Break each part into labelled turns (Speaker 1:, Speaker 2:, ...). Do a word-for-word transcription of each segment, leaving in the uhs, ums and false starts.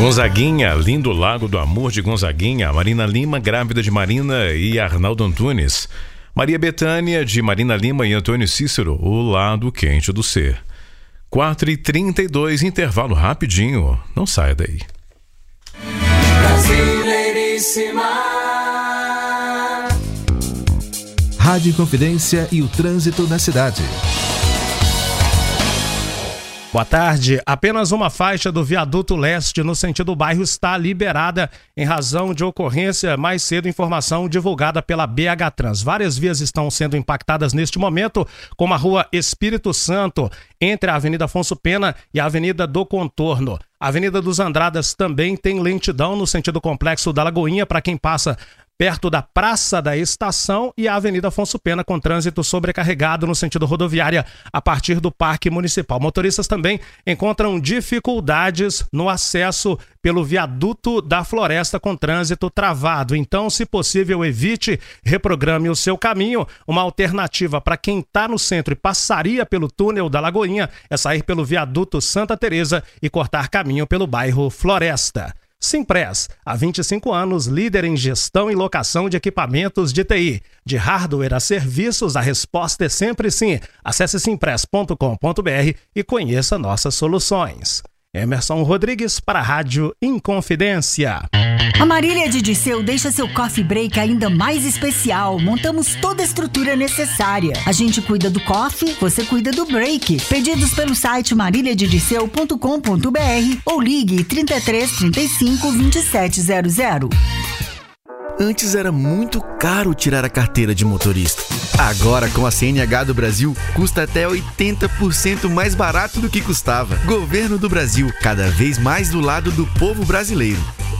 Speaker 1: Gonzaguinha, lindo Lago do Amor de Gonzaguinha. Marina Lima, grávida de Marina e Arnaldo Antunes. Maria Bethânia, de Marina Lima e Antônio Cícero, O Lado Quente do Ser. quatro e trinta e dois, intervalo rapidinho. Não saia daí.
Speaker 2: Brasileiríssima.
Speaker 3: Rádio Inconfidência e o trânsito na cidade.
Speaker 4: Boa tarde. Apenas uma faixa do viaduto leste no sentido bairro está liberada em razão de ocorrência mais cedo, informação divulgada pela B H Trans. Várias vias estão sendo impactadas neste momento, como a rua Espírito Santo, entre a Avenida Afonso Pena e a Avenida do Contorno. A Avenida dos Andradas também tem lentidão no sentido complexo da Lagoinha para quem passa perto da Praça da Estação, e a Avenida Afonso Pena com trânsito sobrecarregado no sentido rodoviária a partir do Parque Municipal. Motoristas também encontram dificuldades no acesso pelo viaduto da Floresta com trânsito travado. Então, se possível, evite, reprograme o seu caminho. Uma alternativa para quem está no centro e passaria pelo túnel da Lagoinha é sair pelo viaduto Santa Teresa e cortar caminho pelo bairro Floresta. Simpress, há vinte e cinco anos, líder em gestão e locação de equipamentos de T I. De hardware a serviços, a resposta é sempre sim. Acesse simpress ponto com ponto b r e conheça nossas soluções. Emerson Rodrigues para a Rádio Inconfidência.
Speaker 5: A Marília de Dirceu deixa seu coffee break ainda mais especial. Montamos toda a estrutura necessária. A gente cuida do coffee, você cuida do break. Pedidos pelo site marília de dirceu ponto com ponto b r ou ligue trinta e três, trinta e cinco, vinte e sete zero zero.
Speaker 6: Antes era muito caro tirar a carteira de motorista. Agora, com a C N H do Brasil, custa até oitenta por cento mais barato do que custava. Governo do Brasil, cada vez mais do lado do povo brasileiro.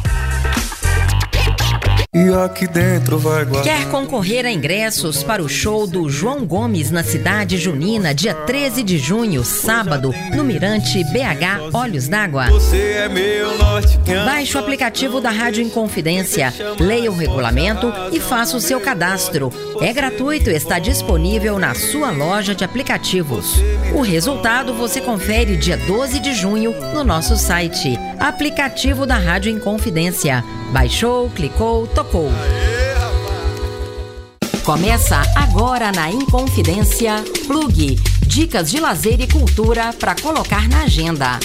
Speaker 2: E aqui dentro vai guardar.
Speaker 7: Quer concorrer a ingressos para o show do João Gomes na Cidade Junina, dia treze de junho, sábado, no Mirante B H Olhos d'Água?
Speaker 2: Você é meu norte.
Speaker 7: Baixe o aplicativo da Rádio Inconfidência, leia o regulamento e faça o seu cadastro. É gratuito e está disponível na sua loja de aplicativos. O resultado você confere dia doze de junho no nosso site. Aplicativo da Rádio Inconfidência. Baixou, clicou, tocou. Começa agora na Inconfidência Plug. Dicas de lazer e cultura para colocar na agenda.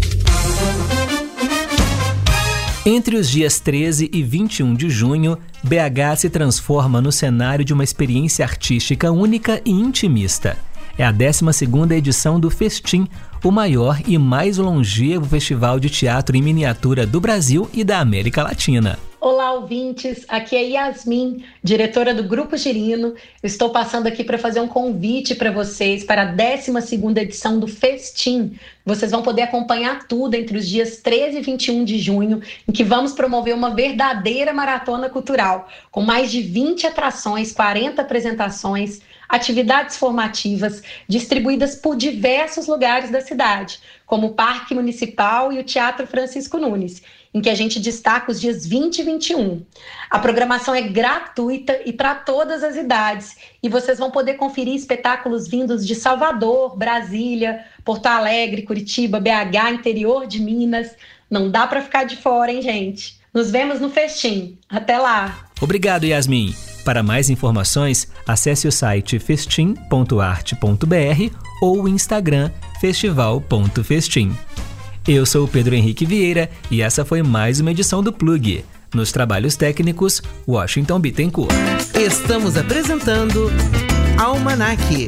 Speaker 8: Entre os dias treze e vinte e um de junho, B H se transforma no cenário de uma experiência artística única e intimista. É a décima segunda edição do Festim, o maior e mais longevo festival de teatro em miniatura do Brasil e da América Latina.
Speaker 9: Olá, ouvintes, aqui é Yasmin, diretora do Grupo Girino. Estou passando aqui para fazer um convite para vocês para a décima segunda edição do Festim. Vocês vão poder acompanhar tudo entre os dias treze e vinte e um de junho, em que vamos promover uma verdadeira maratona cultural, com mais de vinte atrações, quarenta apresentações, atividades formativas distribuídas por diversos lugares da cidade, como o Parque Municipal e o Teatro Francisco Nunes, em que a gente destaca os dias vinte e vinte e um. A programação é gratuita e para todas as idades, e vocês vão poder conferir espetáculos vindos de Salvador, Brasília, Porto Alegre, Curitiba, B H, interior de Minas. Não dá para ficar de fora, hein, gente? Nos vemos no Festim. Até lá!
Speaker 8: Obrigado, Yasmin. Para mais informações, acesse o site festim ponto arte ponto b r ou o Instagram festival ponto festim. Eu sou o Pedro Henrique Vieira e essa foi mais uma edição do Plug. Nos trabalhos técnicos, Washington Bittencourt.
Speaker 10: Estamos apresentando Almanac.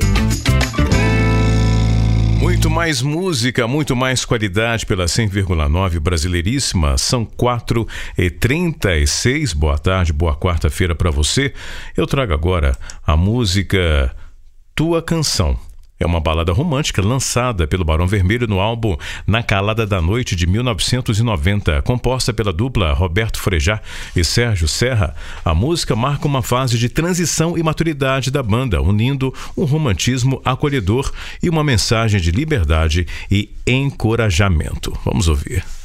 Speaker 1: Muito mais música, muito mais qualidade pela cem vírgula nove Brasileiríssima. São quatro e trinta e seis. Boa tarde, boa quarta-feira para você. Eu trago agora a música Tua Canção. É uma balada romântica lançada pelo Barão Vermelho no álbum Na Calada da Noite de mil novecentos e noventa, composta pela dupla Roberto Frejá e Sérgio Serra. A música marca uma fase de transição e maturidade da banda, unindo um romantismo acolhedor e uma mensagem de liberdade e encorajamento. Vamos ouvir.